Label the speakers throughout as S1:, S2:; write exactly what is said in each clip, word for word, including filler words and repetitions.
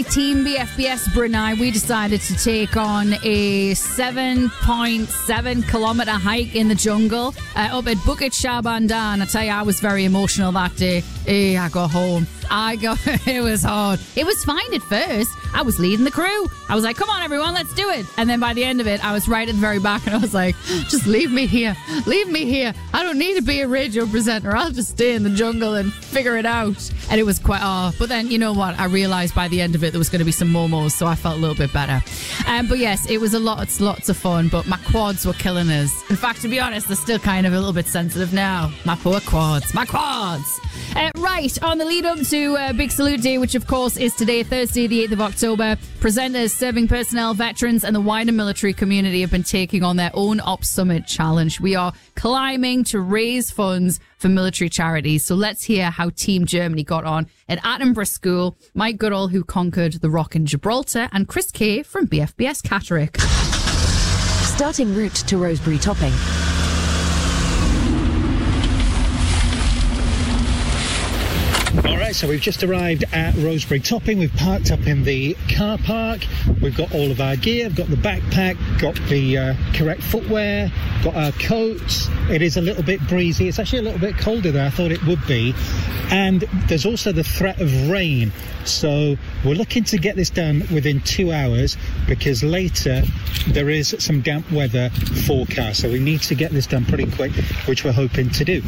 S1: Team B F B S Brunei, we decided to take on a seven point seven kilometre hike in the jungle uh, up at Bukit Shabandan. I tell you, I was very emotional that day. Hey, I got home. I got, it was hard. It was fine at first. I was leading the crew. I was like, come on, everyone, let's do it. And then by the end of it, I was right at the very back and I was like, just leave me here. Leave me here. I don't need to be a radio presenter. I'll just stay in the jungle and figure it out. And it was quite, oh, but then you know what? I realised by the end of it, there was going to be some momos, so I felt a little bit better. Um, but yes, it was a lot, it's lots of fun, but my quads were killing us. In fact, to be honest, they're still kind of a little bit sensitive now. My poor quads. My quads. Uh, right, on the lead up to uh, Big Salute Day, which of course is today, Thursday, the eighth of October, presenters, serving personnel, veterans and the wider military community have been taking on their own Ops Summit challenge. We are climbing to raise funds for military charities. So let's hear how Team Germany got on at Attenborough School, Mike Goodall, who conquered the Rock in Gibraltar, and Chris Kay from B F B S Catterick.
S2: Starting route to Rosebery Topping.
S3: All right, so we've just arrived at Rosebery Topping. We've parked up in the car park. We've got all of our gear. I've got the backpack, got the uh, correct footwear, got our coats. It is a little bit breezy. It's actually a little bit colder than I thought it would be. And there's also the threat of rain. So we're looking to get this done within two hours because later there is some damp weather forecast. So we need to get this done pretty quick, which we're hoping to do.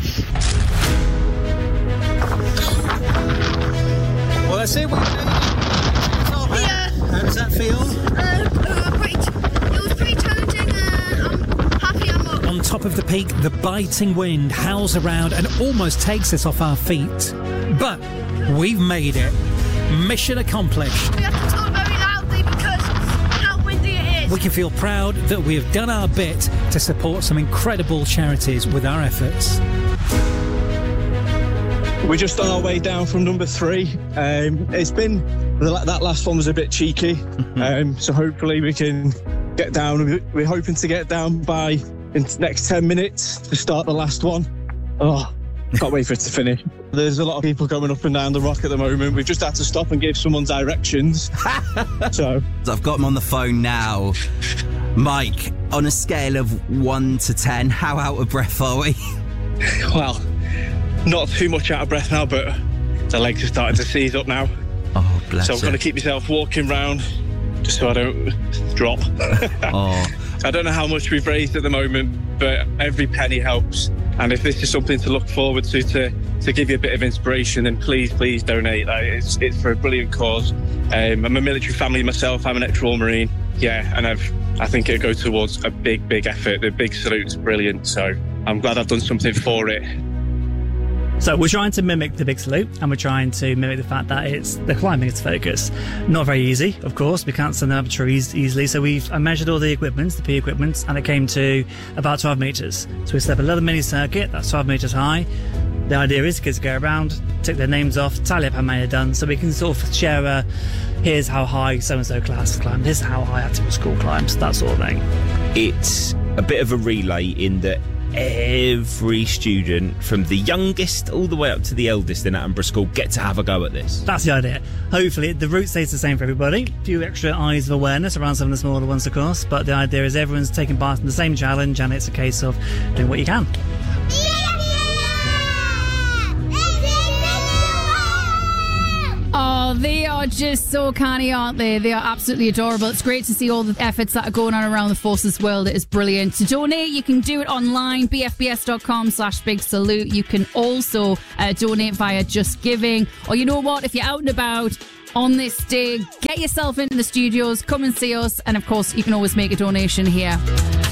S3: Well, that's it. We made it.
S4: Yeah.
S3: How does that feel?
S4: Uh, uh, pretty, it was pretty challenging. Uh, I'm happy I'm up.
S3: On top of the peak, the biting wind howls around and almost takes us off our feet. But we've made it. Mission accomplished.
S4: We have to talk very loudly because how windy it is.
S3: We can feel proud that we have done our bit to support some incredible charities with our efforts.
S5: We're just on our way down from number three. Um, it's been, that last one was a bit cheeky, um, so hopefully we can get down. We're hoping to get down by in the next ten minutes to start the last one. Oh, can't wait for it to finish. There's a lot of people going up and down the rock at the moment. We've just had to stop and give someone directions. So
S6: I've got them on the phone now. Mike, on a scale of one to ten, how out of breath are we?
S5: Well, not too much out of breath now, but the legs are starting to seize up now.
S6: Oh, bless
S5: So I'm going to keep myself walking round just so I don't drop.
S6: Oh.
S5: I don't know how much we've raised at the moment, but every penny helps. And if this is something to look forward to, to, to give you a bit of inspiration, then please, please donate. Like, it's, it's for a brilliant cause. Um, I'm a military family myself. I'm an ex-Royal Marine. Yeah, and I've, I think it'll go towards a big, big effort. The Big Salute's brilliant, so I'm glad I've done something for it.
S7: So we're trying to mimic the Big Salute, and we're trying to mimic the fact that it's the climbing is focus. Not very easy, of course. We can't send them up trees easily. So we've I measured all the equipment, the P equipment, and it came to about twelve metres. So we set up a little mini circuit that's twelve metres high. The idea is kids go around, take their names off, tally up how many are done, so we can sort of share a, here's how high so-and-so class climbed, this is how high Attenborough School climbs, that sort of thing.
S8: It's a bit of a relay in that every student, from the youngest all the way up to the eldest in Attenborough School, get to have a go at this.
S7: That's the idea. Hopefully the route stays the same for everybody. A few extra eyes of awareness around some of the smaller ones, of course, but the idea is everyone's taking part in the same challenge, and it's a case of doing what you can.
S1: Oh, they are just so canny, aren't they? They are absolutely adorable. It's great to see all the efforts that are going on around the Forces world. It is brilliant. To donate, you can do it online, bfbs.com slash big salute. You can also uh, donate via Just Giving. Or you know what? If you're out and about on this day, get yourself into the studios, come and see us. And of course, you can always make a donation here.